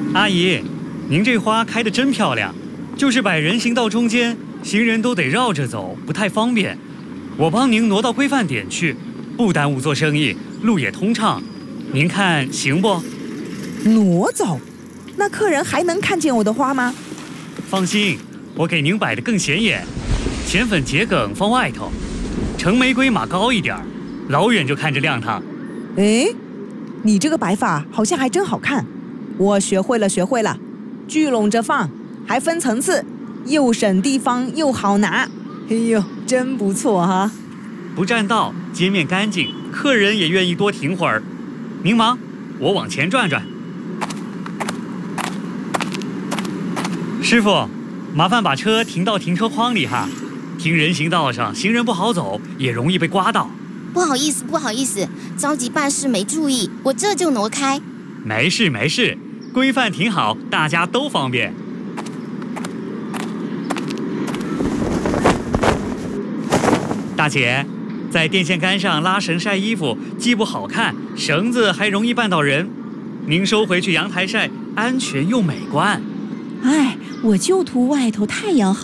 阿姨，您这花开得真漂亮，就是摆人行道中间，行人都得绕着走，不太方便。我帮您挪到规范点去，不耽误做生意，路也通畅。您看行不？ 挪走？那客人还能看见我的花吗？ 放心，我给您摆得更显眼，浅粉桔梗放外头，橙玫瑰码高一点，老远就看着亮堂。 哎，你这个摆法好像还真好看，我学会了，聚拢着放，还分层次，又省地方又好拿。哎呦，真不错哈！ 不占道，街面干净，客人也愿意多停会儿。您忙，我往前转转。师傅，麻烦把车停到停车框里哈。停人行道上，行人不好走，也容易被刮到。 不好意思，着急办事没注意，我这就挪开。 没事，规范停好，大家都方便。大姐，在电线杆上拉绳晒衣服，既不好看，绳子还容易绊到人。您收回去阳台晒，安全又美观。 哎，我就图外头太阳好。